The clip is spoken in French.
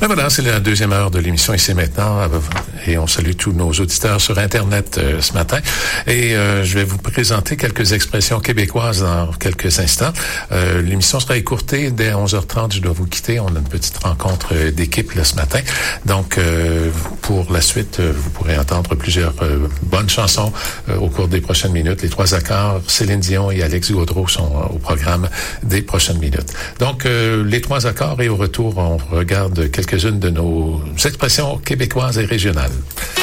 Ben voilà, c'est la deuxième heure de l'émission Ici maintenant et on salue tous nos auditeurs sur Internet ce matin. Et je vais vous présenter quelques expressions québécoises dans quelques instants. L'émission sera écourtée dès 11h30. Je dois vous quitter. On a une petite rencontre d'équipe là, ce matin. Donc, pour la suite, vous pourrez entendre plusieurs bonnes chansons au cours des prochaines minutes. Les trois accords, Céline Dion et Alex Gaudreau sont au programme des prochaines minutes. Donc, les trois accords et au retour, on regarde quelques-unes de nos expressions québécoises et régionales.